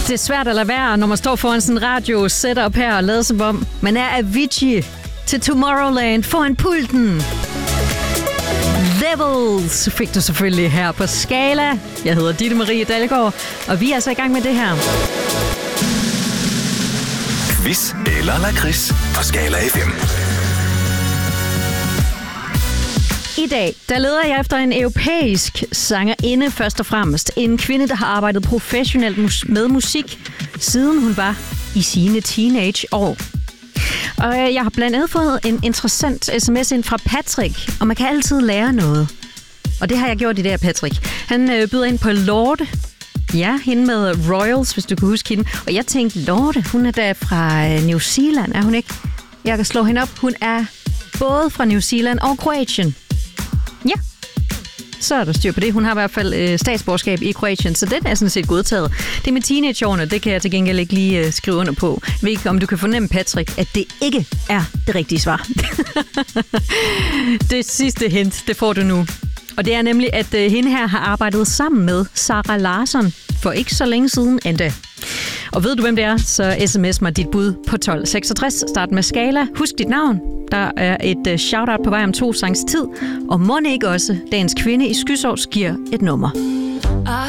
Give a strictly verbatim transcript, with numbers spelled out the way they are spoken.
Det er svært at lade være, når man står foran sådan en radio setup her og lader som om man er Avicii til Tomorrowland foran pulten. Levels fik du selvfølgelig her på Skala. Jeg hedder Ditte Marie Dalgaard, og vi er altså i gang med det her. Quiz eller lakrids på Skala F M. I dag, der leder jeg efter en europæisk sangerinde først og fremmest. En kvinde, der har arbejdet professionelt mus- med musik, siden hun var i sine teenageår. Og jeg har blandt andet fået en interessant sms ind fra Patrick, og man kan altid lære noget. Og det har jeg gjort i dag, Patrick. Han øh, byder ind på Lorde. Ja, hende med Royals, hvis du kan huske hende. Og jeg tænkte, Lorde, hun er da fra New Zealand, er hun ikke? Jeg kan slå hende op. Hun er både fra New Zealand og Kroatien. Ja, så er der styr på det. Hun har i hvert fald øh, statsborgerskab i Kroatien, så den er sådan set godtaget. Det med teenageårene, det kan jeg til gengæld ikke lige øh, skrive under på. Jeg ved ikke, om du kan fornemme, Patrick, at det ikke er det rigtige svar. Det sidste hint, det får du nu. Og det er nemlig, at øh, hende her har arbejdet sammen med Zara Larsson for ikke så længe siden endda. Og ved du, hvem det er, så sms mig dit bud på tolv seksogtres. Start med Skala. Husk dit navn. Der er et uh, shout-out på vej om to sangs tid. Og mon ikke også, dagens kvinde i Skysovs giver et nummer.